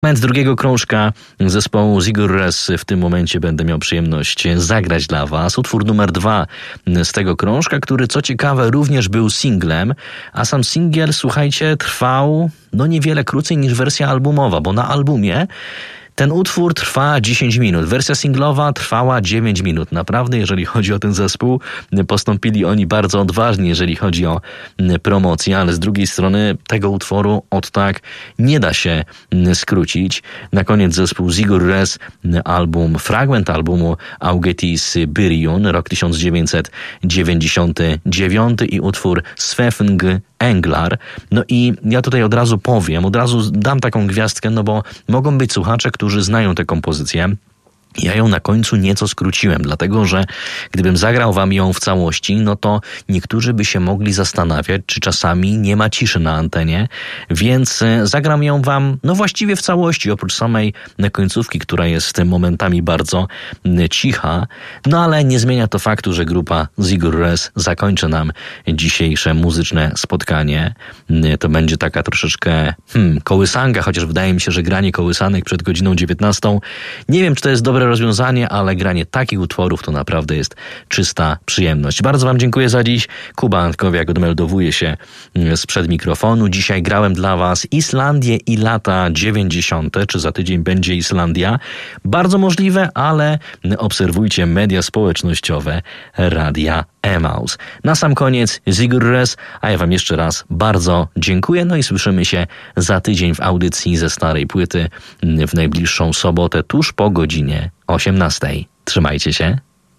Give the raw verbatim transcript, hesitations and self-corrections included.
Z drugiego krążka zespołu Sigur Rós w tym momencie będę miał przyjemność zagrać dla Was. Utwór numer dwa z tego krążka, który co ciekawe również był singlem, a sam singiel, słuchajcie, trwał no niewiele krócej niż wersja albumowa, bo na albumie ten utwór trwa dziesięć minut. Wersja singlowa trwała dziewięć minut. Naprawdę, jeżeli chodzi o ten zespół, postąpili oni bardzo odważnie, jeżeli chodzi o promocję, ale z drugiej strony tego utworu od tak nie da się skrócić. Na koniec zespół Sigur Rós, album, fragment albumu Augetis Byriun, rok tysiąc dziewięćset dziewięćdziesiąty dziewiąty i utwór Svefng Englar. No i ja tutaj od razu powiem, od razu dam taką gwiazdkę, no bo mogą być słuchacze, którzy znają tę kompozycję. Ja ją na końcu nieco skróciłem, dlatego że gdybym zagrał wam ją w całości, no to niektórzy by się mogli zastanawiać, czy czasami nie ma ciszy na antenie, więc zagram ją wam no właściwie w całości, oprócz samej końcówki, która jest momentami bardzo cicha, no ale nie zmienia to faktu, że grupa Sigur Rós zakończy nam dzisiejsze muzyczne spotkanie. To będzie taka troszeczkę hmm, kołysanka, chociaż wydaje mi się, że granie kołysanek przed godziną dziewiętnastą, nie wiem, czy to jest dobre rozwiązanie, ale granie takich utworów to naprawdę jest czysta przyjemność. Bardzo wam dziękuję za dziś. Kuba Antkowiak odmeldowuje się sprzed mikrofonu. Dzisiaj grałem dla was Islandię i lata dziewięćdziesiąte. Czy za tydzień będzie Islandia? Bardzo możliwe, ale obserwujcie media społecznościowe Radia Emaus. Na sam koniec Sigur Rós, a ja wam jeszcze raz bardzo dziękuję. No i słyszymy się za tydzień w audycji ze starej płyty w najbliższą sobotę tuż po godzinie osiemnastej. Trzymajcie się.